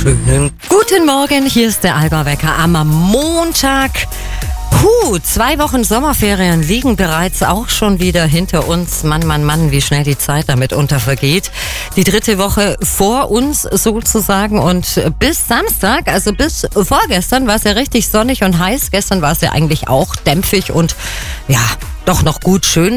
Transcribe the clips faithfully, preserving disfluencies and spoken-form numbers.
Schönen guten Morgen, hier ist der Allgäu-Wecker am Montag. Puh, zwei Wochen Sommerferien liegen bereits auch schon wieder hinter uns. Mann, Mann, Mann, wie schnell die Zeit damit untervergeht. Die dritte Woche vor uns sozusagen und bis Samstag, also bis vorgestern war es ja richtig sonnig und heiß. Gestern war es ja eigentlich auch dämpfig und ja, doch noch gut schön.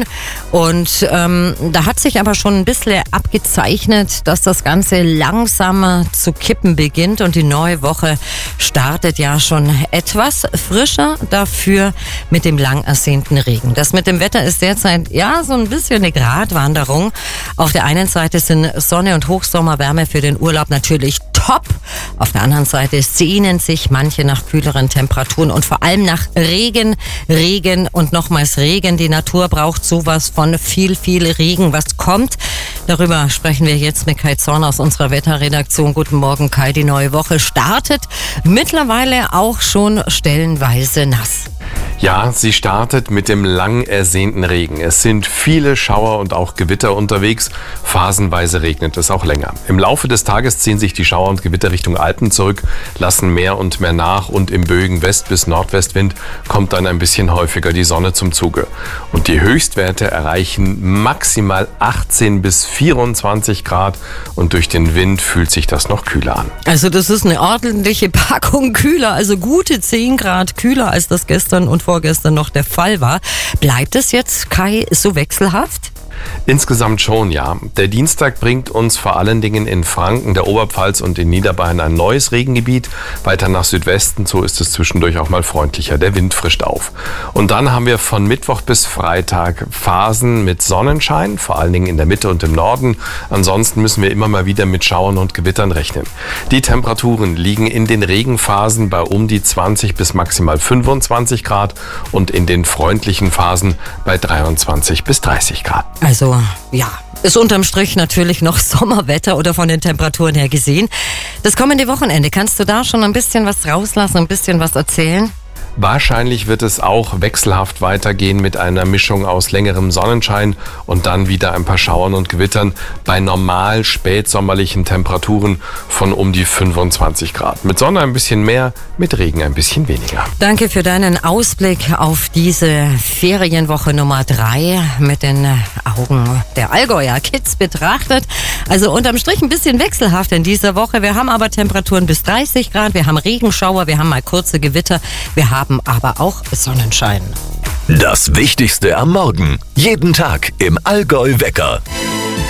Und ähm, da hat sich aber schon ein bisschen abgezeichnet, dass das Ganze langsam zu kippen beginnt und die neue Woche startet ja schon etwas frischer, dafür mit dem lang ersehnten Regen. Das mit dem Wetter ist derzeit ja so ein bisschen eine Gratwanderung. Auf der einen Seite sind Sonne und Hochsommerwärme für den Urlaub natürlich top. Auf der anderen Seite sehnen sich manche nach kühleren Temperaturen und vor allem nach Regen, Regen und nochmals Regen. Die Natur braucht sowas von viel, viel Regen. Was kommt? Darüber sprechen wir jetzt mit Kai Zorn aus unserer Wetterredaktion. Guten Morgen, Kai. Die neue Woche startet mittlerweile auch schon stellenweise nass. Ja, sie startet mit dem lang ersehnten Regen. Es sind viele Schauer und auch Gewitter unterwegs. Phasenweise regnet es auch länger. Im Laufe des Tages ziehen sich die Schauer und Gewitter Richtung Alpen zurück, lassen mehr und mehr nach und im böigen West- bis Nordwestwind kommt dann ein bisschen häufiger die Sonne zum Zuge. Und die Höchstwerte erreichen maximal achtzehn bis vierundzwanzig Grad und durch den Wind fühlt sich das noch kühler an. Also das ist eine ordentliche Packung kühler, also gute zehn Grad kühler, als das gestern und vorgestern noch der Fall war. Bleibt es jetzt, Kai, so wechselhaft? Insgesamt schon, ja. Der Dienstag bringt uns vor allen Dingen in Franken, der Oberpfalz und in Niederbayern ein neues Regengebiet. Weiter nach Südwesten, so ist es zwischendurch auch mal freundlicher. Der Wind frischt auf. Und dann haben wir von Mittwoch bis Freitag Phasen mit Sonnenschein, vor allen Dingen in der Mitte und im Norden. Ansonsten müssen wir immer mal wieder mit Schauern und Gewittern rechnen. Die Temperaturen liegen in den Regenphasen bei um die zwanzig bis maximal fünfundzwanzig Grad und in den freundlichen Phasen bei dreiundzwanzig bis dreißig Grad. Also, ja, ist unterm Strich natürlich noch Sommerwetter oder von den Temperaturen her gesehen. Das kommende Wochenende, kannst du da schon ein bisschen was rauslassen, ein bisschen was erzählen? Wahrscheinlich wird es auch wechselhaft weitergehen mit einer Mischung aus längerem Sonnenschein und dann wieder ein paar Schauern und Gewittern bei normal spätsommerlichen Temperaturen von um die fünfundzwanzig Grad. Mit Sonne ein bisschen mehr, mit Regen ein bisschen weniger. Danke für deinen Ausblick auf diese Ferienwoche Nummer drei mit den Augen der Allgäuer Kids betrachtet. Also unterm Strich ein bisschen wechselhaft in dieser Woche. Wir haben aber Temperaturen bis dreißig Grad, wir haben Regenschauer, wir haben mal kurze Gewitter, wir haben aber auch Sonnenschein. Das Wichtigste am Morgen. Jeden Tag im Allgäu-Wecker.